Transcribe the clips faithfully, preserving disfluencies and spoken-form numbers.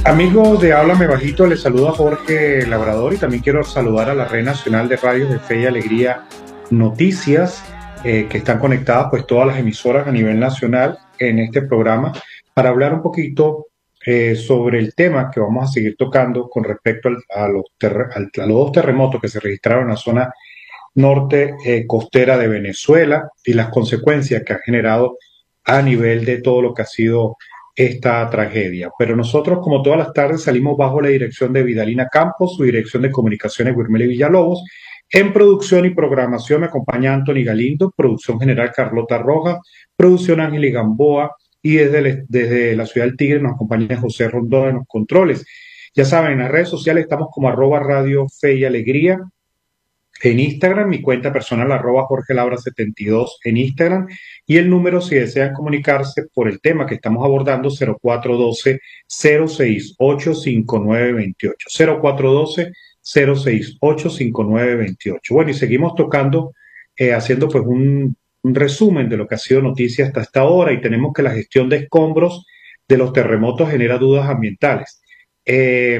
Amigos de Háblame Bajito, les saluda Jorge Labrador y también quiero saludar a la Red Nacional de Radios de Fe y Alegría Noticias, eh, que están conectadas pues todas las emisoras a nivel nacional en este programa para hablar un poquito eh, sobre el tema que vamos a seguir tocando con respecto al- a, los terre- al- a los dos terremotos que se registraron en la zona norte eh, costera de Venezuela y las consecuencias que ha generado a nivel de todo lo que ha sido esta tragedia. Pero nosotros, como todas las tardes, salimos bajo la dirección de Vidalina Campos, su dirección de comunicaciones Wilmer Villalobos. En producción y programación me acompaña Anthony Galindo, producción general Carlota Rojas, producción Ángel Gamboa y desde, el- desde la ciudad del Tigre nos acompaña José Rondón en los controles. Ya saben, en las redes sociales estamos como arroba Radio Fe y Alegría, en Instagram, mi cuenta personal arroba Jorge Labra setenta y dos en Instagram, y el número si desean comunicarse por el tema que estamos abordando cero cuatro uno dos cero seis ocho cinco nueve dos ocho cero cuatro uno dos cero seis ocho cinco nueve dos ocho. Bueno, y seguimos tocando, eh, haciendo pues un, un resumen de lo que ha sido noticia hasta esta hora, y tenemos que la gestión de escombros de los terremotos genera dudas ambientales. Eh,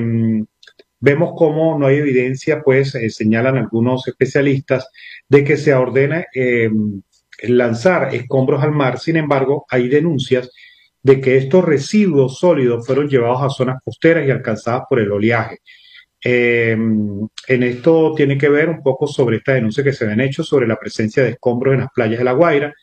Vemos cómo no hay evidencia, pues eh, señalan algunos especialistas, de que se ordena eh, lanzar escombros al mar. Sin embargo, hay denuncias de que estos residuos sólidos fueron llevados a zonas costeras y alcanzadas por el oleaje. Eh, en esto tiene que ver un poco sobre esta denuncia que se han hecho sobre la presencia de escombros en las playas de La Guaira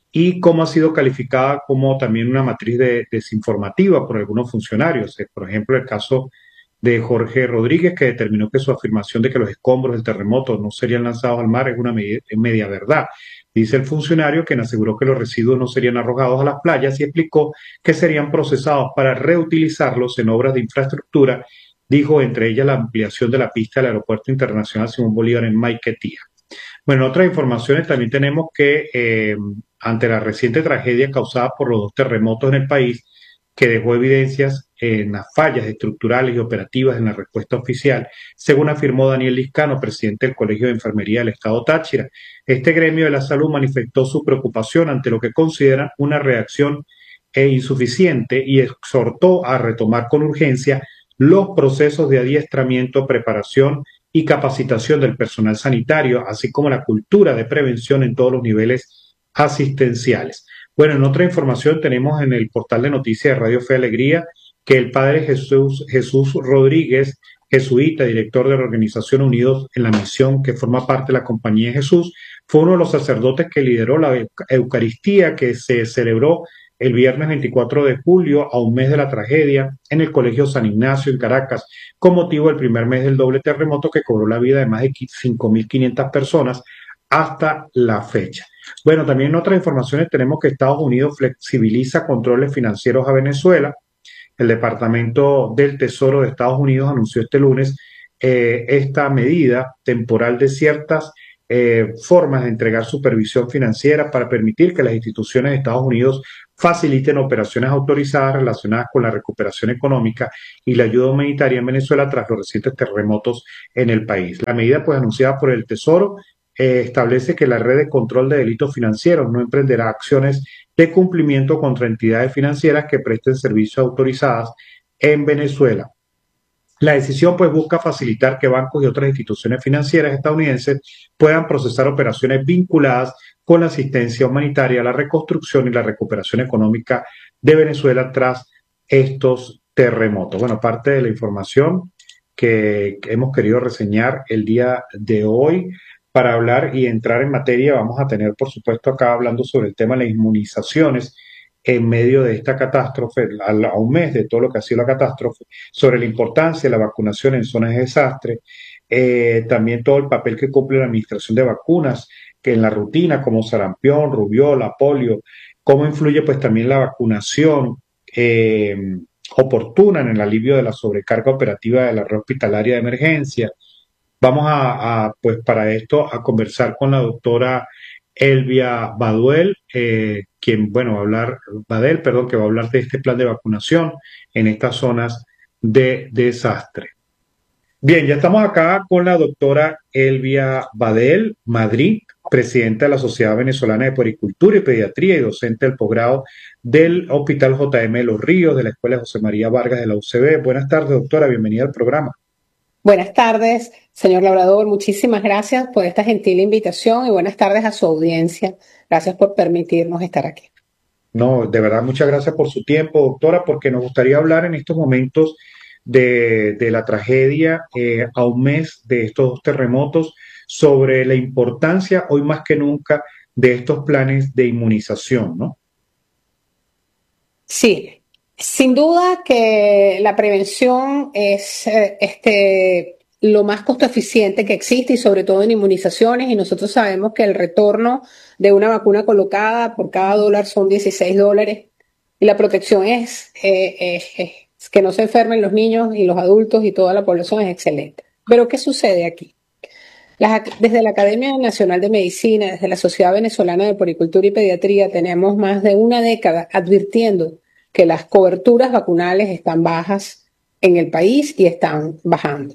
y cómo ha sido calificada como también una matriz de, desinformativa por algunos funcionarios. Eh, Por ejemplo, el caso de Jorge Rodríguez, que determinó que su afirmación de que los escombros del terremoto no serían lanzados al mar es una media, media verdad. Dice el funcionario, quien aseguró que los residuos no serían arrojados a las playas y explicó que serían procesados para reutilizarlos en obras de infraestructura, dijo, entre ellas la ampliación de la pista del Aeropuerto Internacional Simón Bolívar en Maiquetía. Bueno, en otras informaciones también tenemos que eh, ante la reciente tragedia causada por los dos terremotos en el país, que dejó evidencias en las fallas estructurales y operativas en la respuesta oficial, según afirmó Daniel Liscano, presidente del Colegio de Enfermería del Estado Táchira. Este gremio de la salud manifestó su preocupación ante lo que consideran una reacción e insuficiente y exhortó a retomar con urgencia los procesos de adiestramiento, preparación y capacitación del personal sanitario, así como la cultura de prevención en todos los niveles asistenciales. Bueno, en otra información tenemos en el portal de noticias de Radio Fe Alegría que el padre Jesús, Jesús Rodríguez, jesuita, director de la organización Unidos en la Misión, que forma parte de la Compañía de Jesús, fue uno de los sacerdotes que lideró la Eucaristía que se celebró el viernes veinticuatro de julio, a un mes de la tragedia, en el Colegio San Ignacio, en Caracas, con motivo del primer mes del doble terremoto que cobró la vida de más de cinco mil quinientas personas hasta la fecha. Bueno, también en otras informaciones tenemos que Estados Unidos flexibiliza controles financieros a Venezuela. El Departamento del Tesoro de Estados Unidos anunció este lunes eh, esta medida temporal de ciertas eh, formas de entregar supervisión financiera para permitir que las instituciones de Estados Unidos faciliten operaciones autorizadas relacionadas con la recuperación económica y la ayuda humanitaria en Venezuela tras los recientes terremotos en el país. La medida, pues anunciada por el Tesoro, eh, establece que la red de control de delitos financieros no emprenderá acciones de cumplimiento contra entidades financieras que presten servicios autorizadas en Venezuela. La decisión pues busca facilitar que bancos y otras instituciones financieras estadounidenses puedan procesar operaciones vinculadas con la asistencia humanitaria, la reconstrucción y la recuperación económica de Venezuela tras estos terremotos. Bueno, parte de la información que hemos querido reseñar el día de hoy. Para hablar y entrar en materia, vamos a tener, por supuesto, acá hablando sobre el tema de las inmunizaciones en medio de esta catástrofe, a, a un mes de todo lo que ha sido la catástrofe, sobre la importancia de la vacunación en zonas de desastre, eh, también todo el papel que cumple la administración de vacunas, que en la rutina, como sarampión, rubiola, polio, cómo influye pues también la vacunación eh, oportuna en el alivio de la sobrecarga operativa de la red hospitalaria de emergencia. Vamos a, a, pues para esto, a conversar con la doctora Elvia Baduel, eh, quien, bueno, va a hablar, Badel, perdón, que va a hablar de este plan de vacunación en estas zonas de desastre. Bien, ya estamos acá con la doctora Elvia Badel Madrid, presidenta de la Sociedad Venezolana de Puericultura y Pediatría y docente del posgrado del Hospital J M de Los Ríos de la Escuela José María Vargas de la U C B. Buenas tardes, doctora, bienvenida al programa. Buenas tardes, señor Labrador. Muchísimas gracias por esta gentil invitación y buenas tardes a su audiencia. Gracias por permitirnos estar aquí. No, de verdad, muchas gracias por su tiempo, doctora, porque nos gustaría hablar en estos momentos de, de la tragedia eh, a un mes de estos dos terremotos, sobre la importancia hoy más que nunca de estos planes de inmunización, ¿no? Sí, sin duda que la prevención es eh, este, lo más costo eficiente que existe y sobre todo en inmunizaciones y nosotros sabemos que el retorno de una vacuna colocada por cada dólar son dieciséis dólares y la protección es, eh, eh, es que no se enfermen los niños y los adultos y toda la población es excelente. Pero ¿qué sucede aquí? Las, desde la Academia Nacional de Medicina, desde la Sociedad Venezolana de Poricultura y Pediatría, tenemos más de una década advirtiendo que las coberturas vacunales están bajas en el país y están bajando.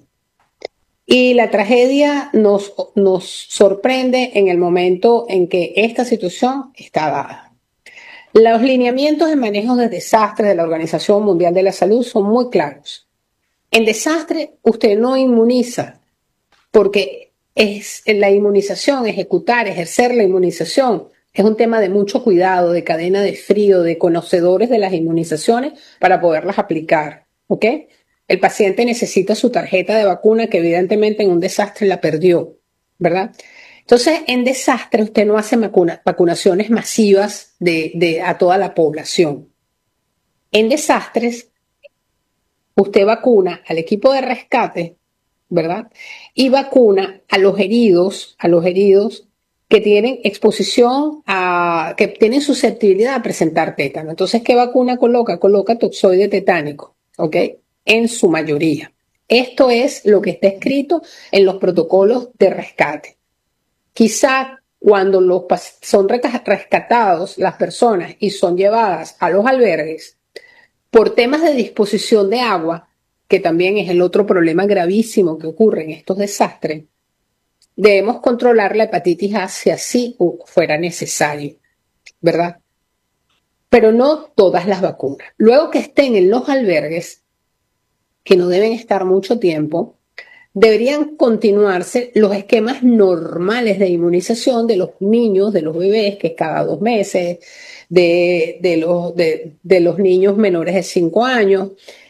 Y la tragedia nos, nos sorprende en el momento en que esta situación está dada. Los lineamientos de manejo de desastres de la Organización Mundial de la Salud son muy claros. En desastre, usted no inmuniza porque es la inmunización, ejecutar, ejercer la inmunización, es un tema de mucho cuidado, de cadena de frío, de conocedores de las inmunizaciones para poderlas aplicar, ¿ok? El paciente necesita su tarjeta de vacuna que evidentemente en un desastre la perdió, ¿verdad? Entonces, en desastre usted no hace vacuna, vacunaciones masivas de, de, a toda la población. En desastres, usted vacuna al equipo de rescate, ¿verdad? Y vacuna a los heridos, a los heridos que tienen exposición a, que tienen susceptibilidad a presentar tétano. Entonces, ¿qué vacuna coloca? Coloca toxoide tetánico, ¿ok? En su mayoría. Esto es lo que está escrito en los protocolos de rescate. Quizá cuando los, son rescatados las personas y son llevadas a los albergues, por temas de disposición de agua, que también es el otro problema gravísimo que ocurre en estos desastres, debemos controlar la hepatitis A si así fuera necesario, ¿verdad? Pero no todas las vacunas. Luego que estén en los albergues, que no deben estar mucho tiempo, deberían continuarse los esquemas normales de inmunización de los niños, de los bebés, que es cada dos meses, de, de, los, de, de los niños menores de cinco años.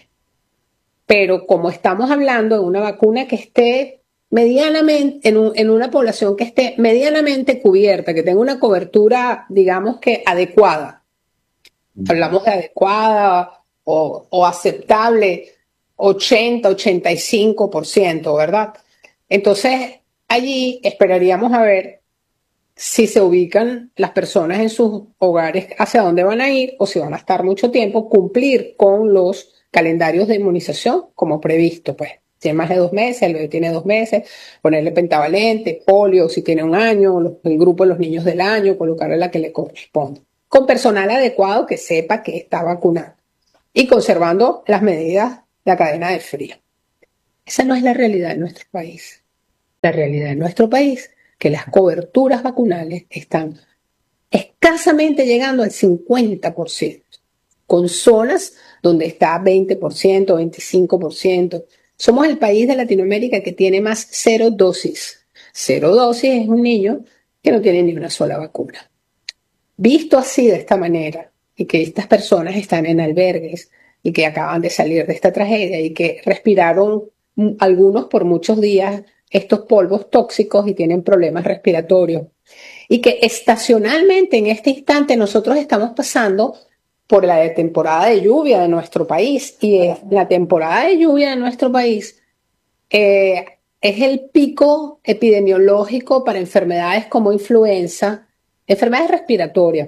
Pero como estamos hablando de una vacuna que esté medianamente, en, un, en una población que esté medianamente cubierta, que tenga una cobertura, digamos que adecuada, hablamos de adecuada o, o aceptable, ochenta, ochenta y cinco por ciento, ¿verdad? Entonces, allí esperaríamos a ver si se ubican las personas en sus hogares, hacia dónde van a ir o si van a estar mucho tiempo, cumplir con los calendarios de inmunización como previsto, pues. Si es más de dos meses, el bebé tiene dos meses, ponerle pentavalente, polio, si tiene un año, el grupo de los niños del año, colocarle la que le corresponde. Con personal adecuado que sepa que está vacunado y conservando las medidas de la cadena de frío. Esa no es la realidad de nuestro país. La realidad de nuestro país que las coberturas vacunales están escasamente llegando al cincuenta por ciento, con zonas donde está veinte por ciento, veinticinco por ciento. Somos el país de Latinoamérica que tiene más cero dosis. Cero dosis es un niño que no tiene ni una sola vacuna. Visto así, de esta manera, y que estas personas están en albergues y que acaban de salir de esta tragedia y que respiraron algunos por muchos días estos polvos tóxicos y tienen problemas respiratorios. Y que estacionalmente en este instante nosotros estamos pasando por la temporada de lluvia de nuestro país. Y la temporada de lluvia de nuestro país eh, es el pico epidemiológico para enfermedades como influenza, enfermedades respiratorias.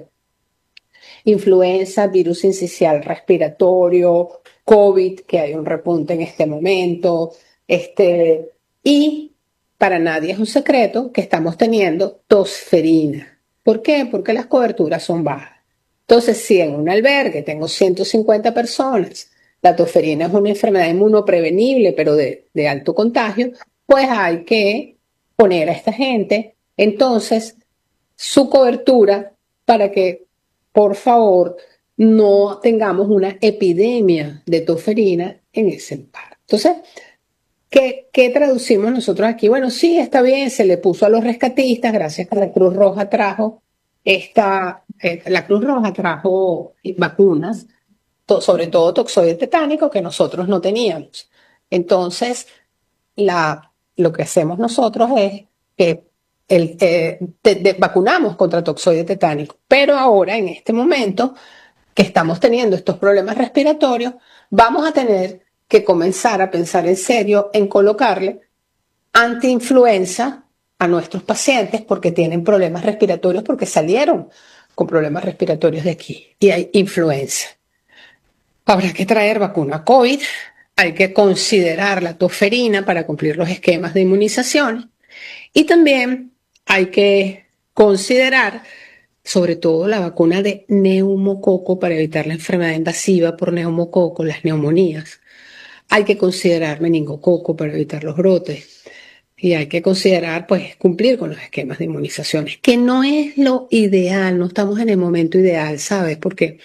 Influenza, virus incisional respiratorio, COVID, que hay un repunte en este momento, este, y para nadie es un secreto que estamos teniendo tosferina. ¿Por qué? Porque las coberturas son bajas. Entonces, si en un albergue tengo ciento cincuenta personas, la tosferina es una enfermedad inmunoprevenible, pero de, de alto contagio, pues hay que poner a esta gente, entonces, su cobertura para que, por favor, no tengamos una epidemia de tosferina en ese lugar. Entonces, ¿qué, ¿qué traducimos nosotros aquí? Bueno, sí, está bien, se le puso a los rescatistas, gracias a la Cruz Roja trajo esta, eh, la Cruz Roja trajo vacunas, to, sobre todo toxoide tetánico, que nosotros no teníamos. Entonces, la, lo que hacemos nosotros es que el, eh, te, te, vacunamos contra toxoide tetánico, pero ahora, en este momento, que estamos teniendo estos problemas respiratorios, vamos a tener que comenzar a pensar en serio en colocarle antiinfluenza a nuestros pacientes porque tienen problemas respiratorios, porque salieron con problemas respiratorios de aquí y hay influenza. Habrá que traer vacuna COVID, hay que considerar la tosferina para cumplir los esquemas de inmunización y también hay que considerar sobre todo la vacuna de neumococo para evitar la enfermedad invasiva por neumococo, las neumonías. Hay que considerar meningococo para evitar los brotes. Y hay que considerar, pues, cumplir con los esquemas de inmunizaciones, que no es lo ideal, no estamos en el momento ideal, ¿sabes? Porque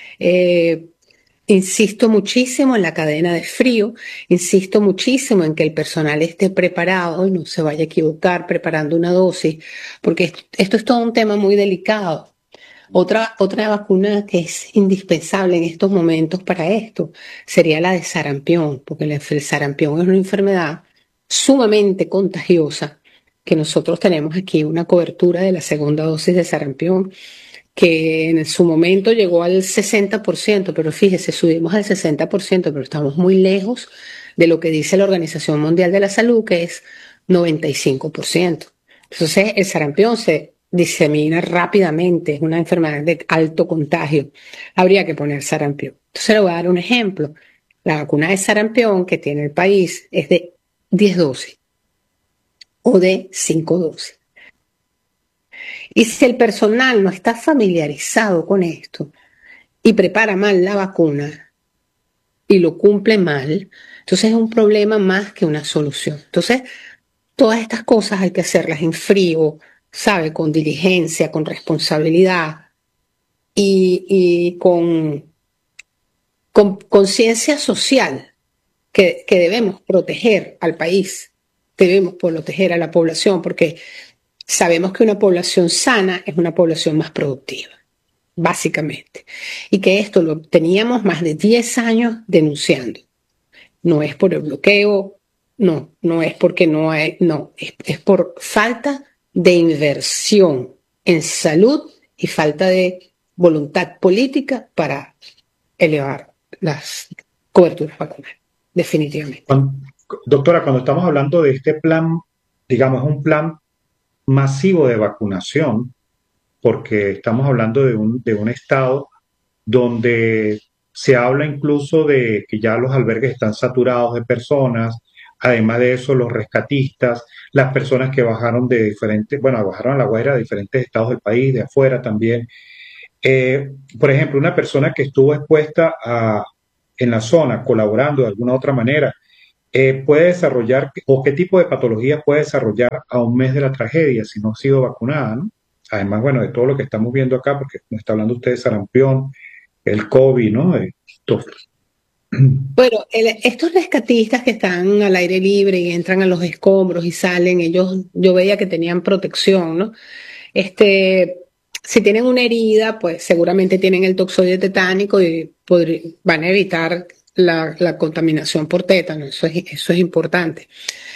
eh, insisto muchísimo en la cadena de frío, insisto muchísimo en que el personal esté preparado y no se vaya a equivocar preparando una dosis, porque esto, esto es todo un tema muy delicado. Otra, otra vacuna que es indispensable en estos momentos para esto sería la de sarampión, porque el sarampión es una enfermedad sumamente contagiosa, que nosotros tenemos aquí una cobertura de la segunda dosis de sarampión que en su momento llegó al sesenta por ciento, pero fíjese, subimos al sesenta por ciento, pero estamos muy lejos de lo que dice la Organización Mundial de la Salud, que es noventa y cinco por ciento. Entonces, el sarampión se disemina rápidamente, es una enfermedad de alto contagio. Habría que poner sarampión. Entonces, le voy a dar un ejemplo. La vacuna de sarampión que tiene el país es de diez dosis o de cinco dosis. Y si el personal no está familiarizado con esto y prepara mal la vacuna y lo cumple mal, entonces es un problema más que una solución. Entonces, todas estas cosas hay que hacerlas en frío, ¿sabe? Con diligencia, con responsabilidad y, y con conciencia social que, que debemos proteger al país, debemos proteger a la población, porque sabemos que una población sana es una población más productiva, básicamente. Y que esto lo teníamos más de diez años denunciando. No es por el bloqueo, no, no es porque no hay, no, es, es por falta de inversión en salud y falta de voluntad política para elevar las coberturas vacunales, definitivamente. Cuando, doctora, cuando estamos hablando de este plan, digamos, un plan masivo de vacunación, porque estamos hablando de un, de un estado donde se habla incluso de que ya los albergues están saturados de personas, además de eso los rescatistas, las personas que bajaron de diferentes, bueno, bajaron a La Guaira de diferentes estados del país, de afuera también. Eh, por ejemplo, una persona que estuvo expuesta a, en la zona, colaborando de alguna otra manera, eh, puede desarrollar, o qué tipo de patología puede desarrollar a un mes de la tragedia si no ha sido vacunada, ¿no? Además, bueno, de todo lo que estamos viendo acá, porque nos está hablando usted de sarampión, el COVID, ¿no? De todo. Bueno, el, estos rescatistas que están al aire libre y entran a los escombros y salen, ellos, yo veía que tenían protección, ¿no? Este, si tienen una herida, pues seguramente tienen el toxoide tetánico y podr- van a evitar la, la contaminación por tétano, eso es, eso es importante.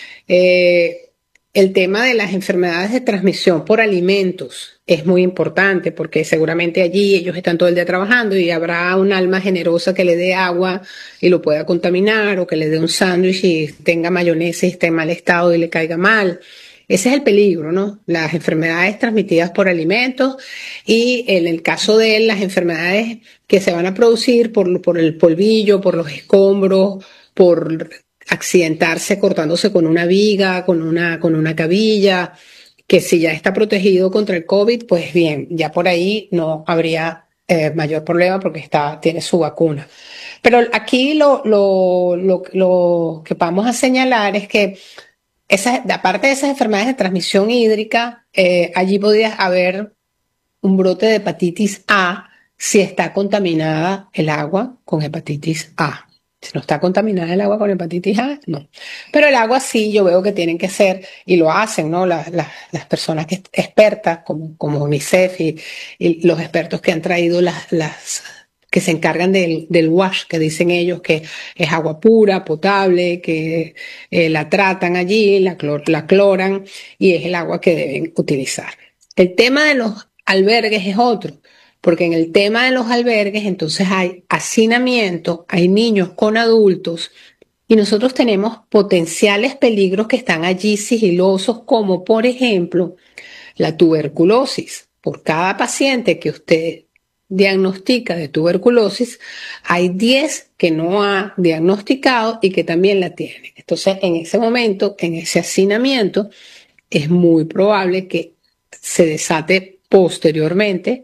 Eh, el tema de las enfermedades de transmisión por alimentos es muy importante porque seguramente allí ellos están todo el día trabajando y habrá un alma generosa que le dé agua y lo pueda contaminar, o que le dé un sándwich y tenga mayonesa y esté en mal estado y le caiga mal. Ese es el peligro, ¿no? Las enfermedades transmitidas por alimentos y en el caso de las enfermedades que se van a producir por, por el polvillo, por los escombros, por accidentarse cortándose con una viga, con una, con una cabilla, que si ya está protegido contra el COVID, pues bien, ya por ahí no habría eh, mayor problema porque está, tiene su vacuna. Pero aquí lo, lo, lo, lo que vamos a señalar es que esa, aparte de esas enfermedades de transmisión hídrica, eh, allí podría haber un brote de hepatitis A si está contaminada el agua con hepatitis A. Si no está contaminada el agua con hepatitis A, no. Pero el agua sí, yo veo que tienen que ser, y lo hacen, ¿no? Las, las, las personas que, expertas, como, como UNICEF y, y los expertos que han traído las, las que se encargan del, del wash, que dicen ellos que es agua pura, potable, que eh, la tratan allí, la, clor, la cloran, y es el agua que deben utilizar. El tema de los albergues es otro, porque en el tema de los albergues entonces hay hacinamiento, hay niños con adultos y nosotros tenemos potenciales peligros que están allí sigilosos, como por ejemplo la tuberculosis. Por cada paciente que usted diagnostica de tuberculosis, hay diez que no ha diagnosticado y que también la tienen. Entonces, en ese momento, en ese hacinamiento, es muy probable que se desate posteriormente,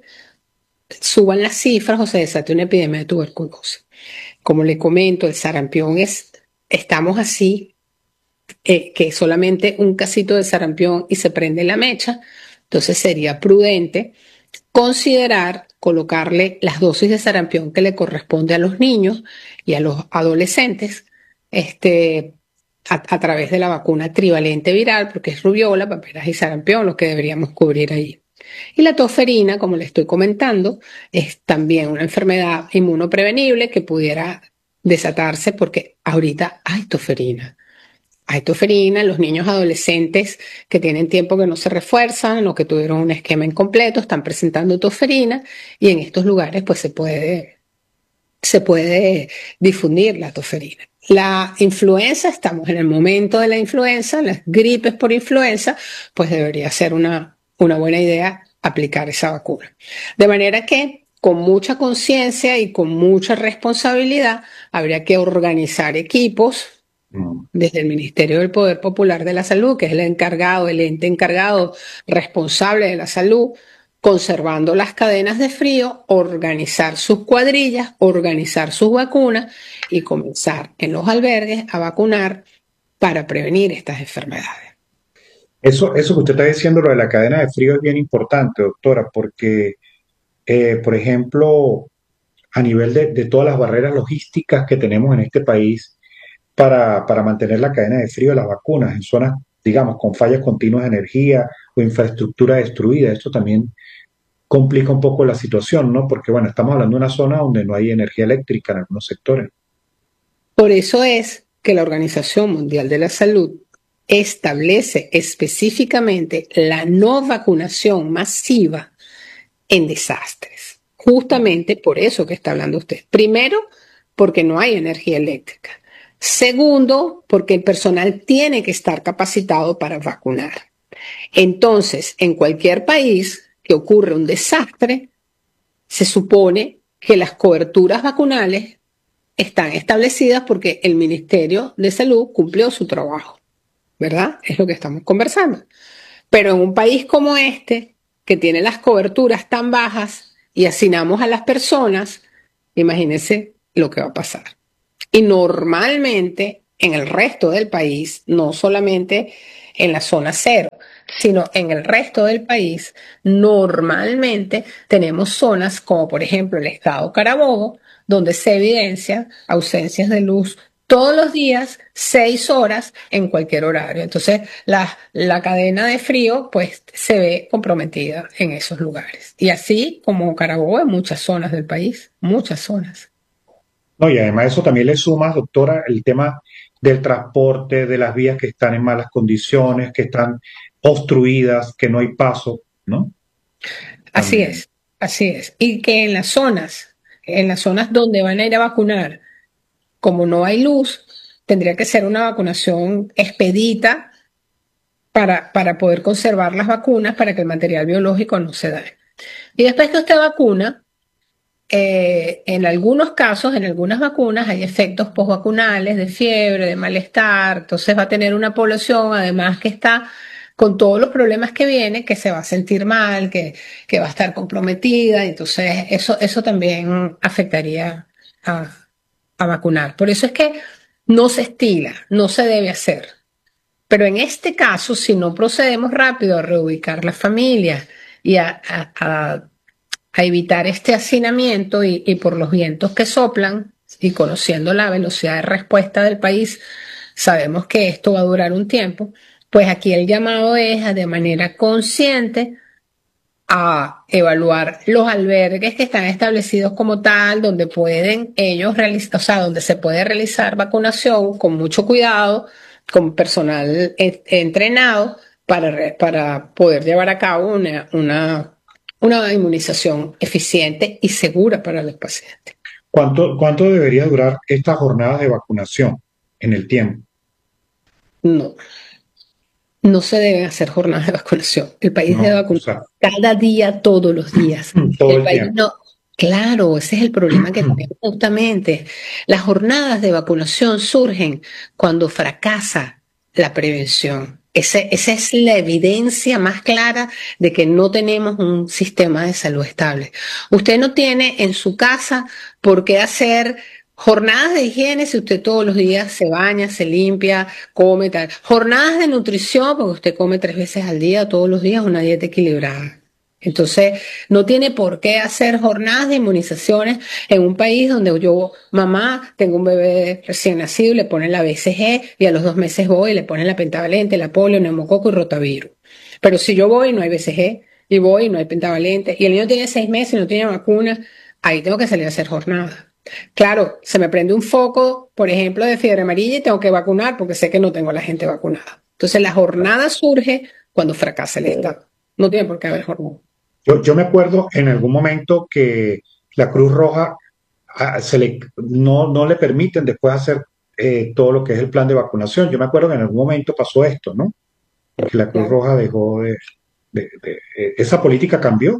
suban las cifras o se desate una epidemia de tuberculosis. Como le comento, el sarampión es, estamos así, eh, que solamente un casito de sarampión y se prende la mecha, entonces sería prudente considerar colocarle las dosis de sarampión que le corresponde a los niños y a los adolescentes, este, a, a través de la vacuna trivalente viral, porque es rubiola, paperas y sarampión lo que deberíamos cubrir ahí. Y la tosferina, como le estoy comentando, es también una enfermedad inmunoprevenible que pudiera desatarse porque ahorita hay tosferina. Hay tosferina en los niños adolescentes que tienen tiempo que no se refuerzan o que tuvieron un esquema incompleto, están presentando tosferina y en estos lugares pues se puede, se puede difundir la tosferina. La influenza, estamos en el momento de la influenza, las gripes por influenza, pues debería ser una, una buena idea aplicar esa vacuna. De manera que con mucha conciencia y con mucha responsabilidad habría que organizar equipos desde el Ministerio del Poder Popular de la Salud, que es el encargado, el ente encargado responsable de la salud, conservando las cadenas de frío, organizar sus cuadrillas, organizar sus vacunas y comenzar en los albergues a vacunar para prevenir estas enfermedades. Eso, eso que usted está diciendo, lo de la cadena de frío, es bien importante, doctora, porque, eh, por ejemplo, a nivel de, de todas las barreras logísticas que tenemos en este país para, para mantener la cadena de frío de las vacunas en zonas, digamos, con fallas continuas de energía o infraestructura destruida, esto también complica un poco la situación, ¿no? Porque, bueno, estamos hablando de una zona donde no hay energía eléctrica en algunos sectores. Por eso es que la Organización Mundial de la Salud establece específicamente la no vacunación masiva en desastres. Justamente por eso que está hablando usted. Primero, porque no hay energía eléctrica. Segundo, porque el personal tiene que estar capacitado para vacunar. Entonces, en cualquier país que ocurre un desastre, se supone que las coberturas vacunales están establecidas porque el Ministerio de Salud cumplió su trabajo, ¿verdad? Es lo que estamos conversando. Pero en un país como este, que tiene las coberturas tan bajas y hacinamos a las personas, imagínense lo que va a pasar. Y normalmente en el resto del país, no solamente en la zona cero, sino en el resto del país, normalmente tenemos zonas como por ejemplo el estado Carabobo, donde se evidencian ausencias de luz todos los días, seis horas en cualquier horario. Entonces, la, la cadena de frío pues se ve comprometida en esos lugares. Y así como Carabobo en muchas zonas del país, muchas zonas. No, y además eso también le suma, doctora, el tema del transporte, de las vías que están en malas condiciones, que están obstruidas, que no hay paso, ¿no? Así También. es, así es. Y que en las zonas, en las zonas donde van a ir a vacunar, como no hay luz, tendría que ser una vacunación expedita para, para poder conservar las vacunas para que el material biológico no se dañe. Y después que usted vacuna, eh, en algunos casos, en algunas vacunas, hay efectos postvacunales de fiebre, de malestar, entonces va a tener una población además que está con todos los problemas que viene, que se va a sentir mal, que, que va a estar comprometida. Entonces, eso, eso también afectaría a, a vacunar. Por eso es que no se estila, no se debe hacer. Pero en este caso, si no procedemos rápido a reubicar las familias y a, a, a, a evitar este hacinamiento y, y por los vientos que soplan y conociendo la velocidad de respuesta del país, sabemos que esto va a durar un tiempo, pues aquí el llamado es a de manera consciente a evaluar los albergues que están establecidos como tal, donde pueden ellos realizar, o sea, donde se puede realizar vacunación con mucho cuidado, con personal e- entrenado para, para poder llevar a cabo una, una, una inmunización eficiente y segura para los pacientes. ¿Cuánto, cuánto debería durar estas jornadas de vacunación en el tiempo? No, no se deben hacer jornadas de vacunación. El país debe No, o vacunar sea, cada día, todos los días. todo El el país tiempo. no. Claro, ese es el problema que tenemos justamente. Las jornadas de vacunación surgen cuando fracasa la prevención. Ese, esa es la evidencia más clara de que no tenemos un sistema de salud estable. Usted no tiene en su casa por qué hacer jornadas de higiene si usted todos los días se baña, se limpia, come tal. Jornadas de nutrición porque usted come tres veces al día, todos los días, una dieta equilibrada. Entonces, no tiene por qué hacer jornadas de inmunizaciones en un país donde yo, mamá, tengo un bebé recién nacido y le ponen la B C G y a los dos meses voy y le ponen la pentavalente, la polio, neumococo y rotavirus. Pero si yo voy y no hay B C G y voy y no hay pentavalente y el niño tiene seis meses y no tiene vacuna, ahí tengo que salir a hacer jornadas. Claro, se me prende un foco, por ejemplo, de fiebre amarilla y tengo que vacunar porque sé que no tengo a la gente vacunada. Entonces, la jornada surge cuando fracasa el Estado. No tiene por qué haber jornada. Yo, yo me acuerdo en algún momento que la Cruz Roja ah, se le, no, no le permiten después hacer eh, todo lo que es el plan de vacunación. Yo me acuerdo que en algún momento pasó esto, ¿no? Que la Cruz Claro. Roja dejó de, de- de- eh, esa política cambió.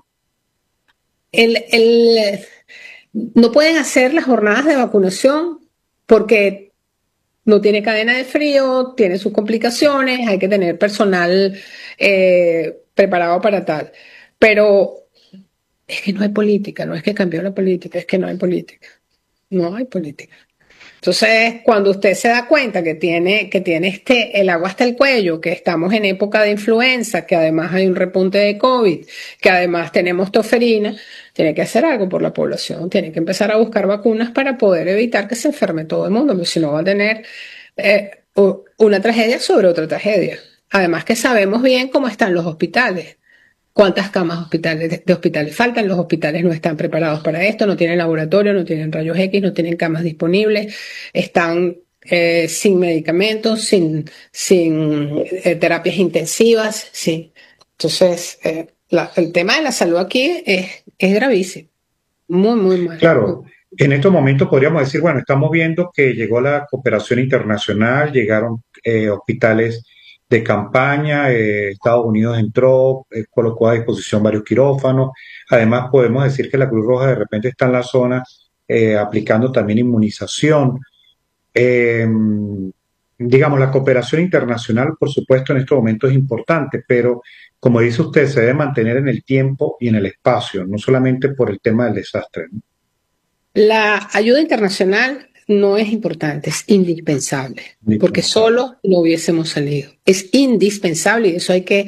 El, el, no pueden hacer las jornadas de vacunación porque no tiene cadena de frío, tiene sus complicaciones, hay que tener personal eh, preparado para tal. Pero es que no hay política, no es que cambió la política, es que no hay política. No hay política. Entonces, cuando usted se da cuenta que tiene, que tiene este, el agua hasta el cuello, que estamos en época de influenza, que además hay un repunte de COVID, que además tenemos toferina, tiene que hacer algo por la población, tiene que empezar a buscar vacunas para poder evitar que se enferme todo el mundo, porque si no va a tener eh, una tragedia sobre otra tragedia. Además que sabemos bien cómo están los hospitales. ¿Cuántas camas hospitales, de, de hospitales faltan? Los hospitales no están preparados para esto, no tienen laboratorio, no tienen rayos X, no tienen camas disponibles, están eh, sin medicamentos, sin, sin eh, terapias intensivas, sí. Entonces, eh, la, el tema de la salud aquí es, es gravísimo, muy, muy mal. Claro, en estos momentos podríamos decir, bueno, estamos viendo que llegó la cooperación internacional, llegaron eh, hospitales de campaña, eh, Estados Unidos entró, eh, colocó a disposición varios quirófanos. Además, podemos decir que la Cruz Roja de repente está en la zona eh, aplicando también inmunización. Eh, digamos, la cooperación internacional, por supuesto, en estos momentos es importante, pero como dice usted, se debe mantener en el tiempo y en el espacio, no solamente por el tema del desastre, ¿no? La ayuda internacional no es importante, es indispensable, porque Indispensable. solo no hubiésemos salido. Es indispensable y eso hay que